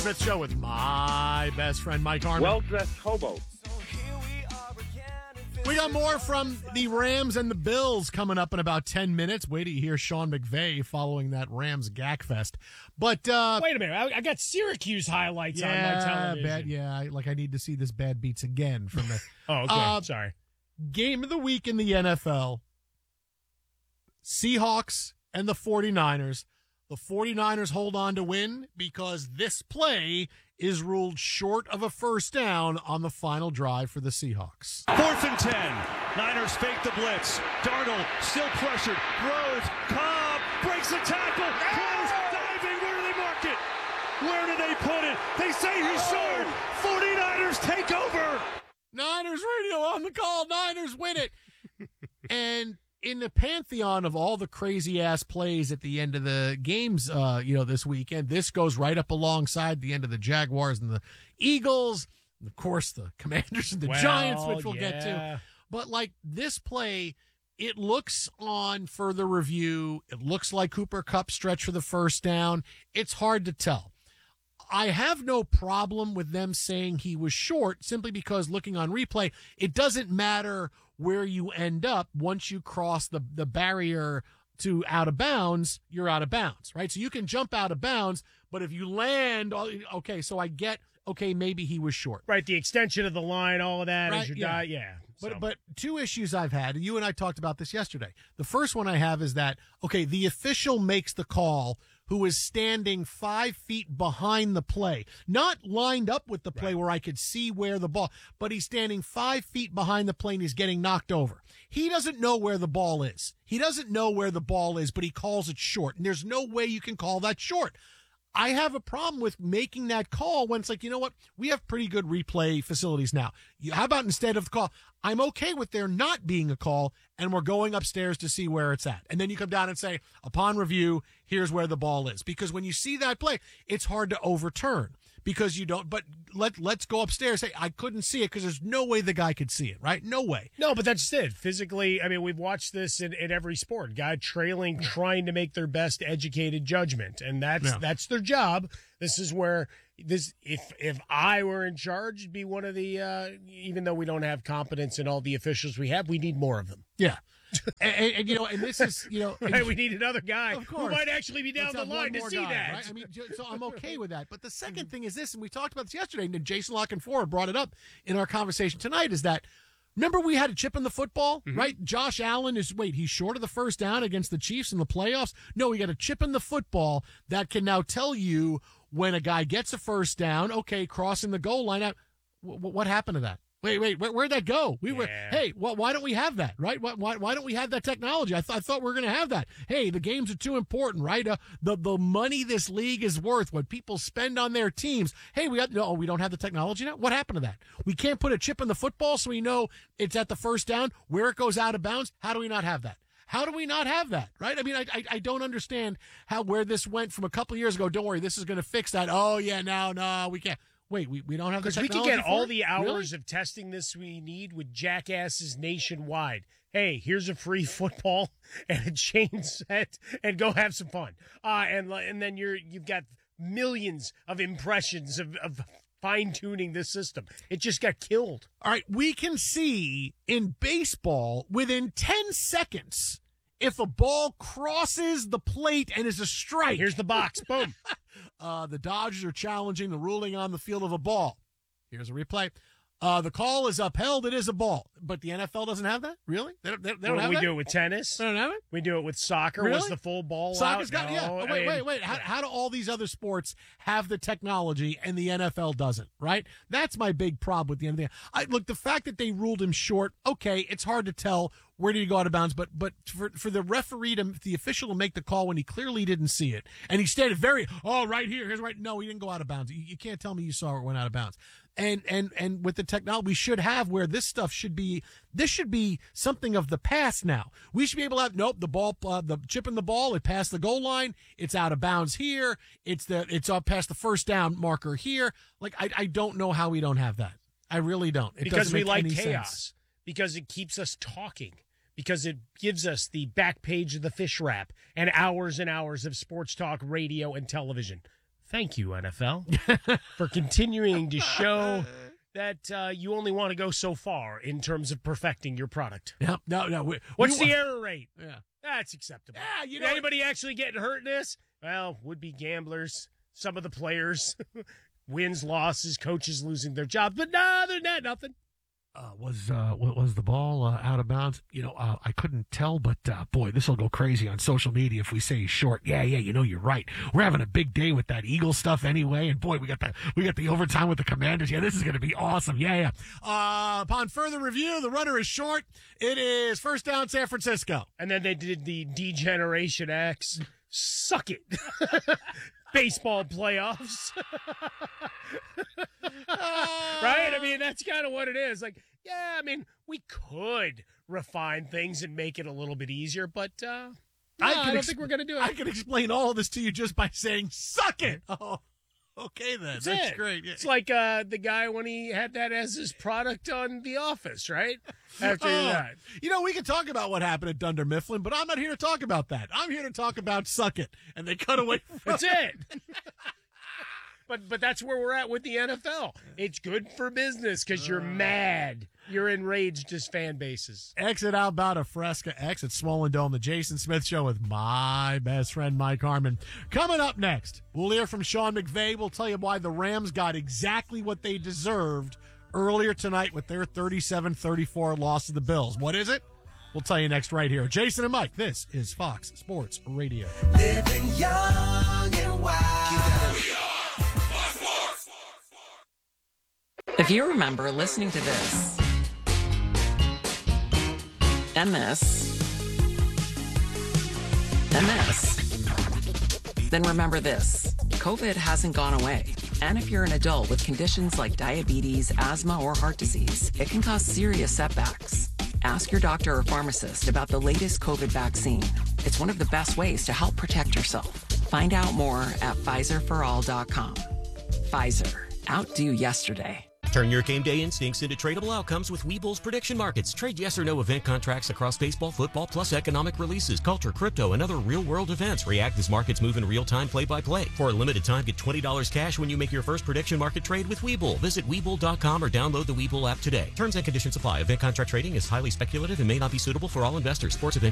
Smith Show with my best friend, Mike Harmon. Well-dressed hobo. We got more from the Rams and the Bills coming up in about 10 minutes. Wait till you hear Sean McVay following that Rams Gak Fest. But wait a minute. I got Syracuse highlights on my television. I need to see this bad beats again from the Oh, okay. Sorry. Game of the week in the NFL. Seahawks and the 49ers. The 49ers hold on to win because this play is ruled short of a first down on the final drive for the Seahawks. 4th and 10. Niners fake the blitz. Darnold still pressured. Throws. Cobb breaks the tackle. Close. Diving. Where do they mark it? Where do they put it? They say he's short. 49ers take over. Niners radio on the call. Niners win it. And in the pantheon of all the crazy-ass plays at the end of the games, this weekend, this goes right up alongside the end of the Jaguars and the Eagles, and of course the Commanders and the Giants, which we'll get to. But, this play, it looks on further review. It looks like Cooper Kupp stretched for the first down. It's hard to tell. I have no problem with them saying he was short simply because looking on replay, it doesn't matter where you end up. Once you cross the barrier to out of bounds, you're out of bounds, right? So you can jump out of bounds, but if you land, okay, so I get, okay, maybe he was short. Right, the extension of the line, all of that. Right, yeah. But two issues I've had, and you and I talked about this yesterday. The first one I have is that, okay, the official makes the call who is standing 5 feet behind the play, not lined up with the play where I could see where the ball, but he's standing 5 feet behind the play and he's getting knocked over. He doesn't know where the ball is. He doesn't know where the ball is, but he calls it short, and there's no way you can call that short. I have a problem with making that call when it's like, you know what? We have pretty good replay facilities now. How about instead of the call, I'm okay with there not being a call and we're going upstairs to see where it's at. And then you come down and say, upon review, here's where the ball is. Because when you see that play, it's hard to overturn because you don't, but let's go upstairs. Hey, I couldn't see it because there's no way the guy could see it, right? No way. No, but that's it. Physically, I mean, we've watched this in every sport. Guy trailing, trying to make their best educated judgment. And that's their job. This is where if I were in charge, it'd be one of the, even though we don't have competence in all the officials we have, we need more of them. Yeah. and this is, right, we need another guy of course, who might actually be down the line to see that. Right? I mean, so I'm okay with that. But the second thing is this, and we talked about this yesterday, and Jason Lockenfora brought it up in our conversation tonight, is that, remember we had a chip in the football, right? Josh Allen he's short of the first down against the Chiefs in the playoffs. No, he got a chip in the football that can now tell you when a guy gets a first down, okay, crossing the goal line out. What happened to that? Wait, where'd that go? Why don't we have that, right? Why don't we have that technology? I thought we were going to have that. Hey, the games are too important, right? The money this league is worth, what people spend on their teams. Hey, we don't have the technology now? What happened to that? We can't put a chip in the football so we know it's at the first down, where it goes out of bounds. How do we not have that? How do we not have that, right? I mean, I don't understand where this went from a couple of years ago. Don't worry, this is going to fix that. Oh, yeah, no, we can't. Wait, we don't have the technology. Because we can get all the hours really? of testing this we need with jackasses nationwide. Hey, here's a free football and a chain set, and go have some fun. And then you've got millions of impressions of fine-tuning this system. It just got killed. All right, we can see in baseball within 10 seconds if a ball crosses the plate and is a strike. Here's the box. Boom. The Dodgers are challenging the ruling on the field of a ball. Here's a replay. The call is upheld. It is a ball. But the NFL doesn't have that? Really? They don't have that? We do it with tennis. They don't have it? We do it with soccer. Really? Was the full ball Soccer's out? got, yeah. No, Wait. How do all these other sports have the technology and the NFL doesn't, right? That's my big problem with the NBA. Look, the fact that they ruled him short, okay, it's hard to tell where did he go out of bounds, but for the referee the official to make the call when he clearly didn't see it, and he stated right here's right. No, he didn't go out of bounds. You can't tell me you saw it went out of bounds. And with the technology we should have, where this stuff should be something of the past now. We should be able to have, the ball, the chip in the ball, it passed the goal line, it's out of bounds here, it's up past the first down marker here. Like, I don't know how we don't have that. I really don't. Because we like chaos. Sense. Because it keeps us talking. Because it gives us the back page of the fish wrap and hours of sports talk, radio, and television. Thank you, NFL, for continuing to show that you only want to go so far in terms of perfecting your product. Yeah, no. What's the error rate? Yeah. That's acceptable. Yeah, Anybody actually getting hurt in this? Well, would-be gamblers, some of the players, wins, losses, coaches losing their jobs. But no, other than that, nothing. Was the ball out of bounds? I couldn't tell, but boy, this will go crazy on social media if we say he's short. Yeah, you're right. We're having a big day with that Eagle stuff anyway, and boy, we got the overtime with the Commanders. Yeah, this is going to be awesome. Yeah. Upon further review, the runner is short. It is first down, San Francisco. And then they did the Degeneration X. Suck it. Baseball playoffs. Right? I mean, that's kind of what it is. Like, yeah, I mean, we could refine things and make it a little bit easier, but I don't think we're going to do it. I can explain all of this to you just by saying, suck it. Oh, okay then. That's great. Yeah. It's like the guy when he had that as his product on The Office, right? After that. We can talk about what happened at Dunder Mifflin, but I'm not here to talk about that. I'm here to talk about suck it. And they cut away from That's it. But that's where we're at with the NFL. It's good for business because you're mad. You're enraged as fan bases. Exit outbound of Fresca, exit Swollen Dome, the Jason Smith Show with my best friend, Mike Harmon. Coming up next, we'll hear from Sean McVay. We'll tell you why the Rams got exactly what they deserved earlier tonight with their 37-34 loss to the Bills. What is it? We'll tell you next right here. Jason and Mike, this is Fox Sports Radio. Living young and wild. If you remember listening to this and this, then remember this. COVID hasn't gone away. And if you're an adult with conditions like diabetes, asthma, or heart disease, it can cause serious setbacks. Ask your doctor or pharmacist about the latest COVID vaccine. It's one of the best ways to help protect yourself. Find out more at PfizerForAll.com. Pfizer. Outdo yesterday. Turn your game day instincts into tradable outcomes with Webull's prediction markets. Trade yes or no event contracts across baseball, football, plus economic releases, culture, crypto, and other real-world events. React as markets move in real time, play-by-play. For a limited time, get $20 cash when you make your first prediction market trade with Webull. Visit Webull.com or download the Webull app today. Terms and conditions apply. Event contract trading is highly speculative and may not be suitable for all investors. Sports event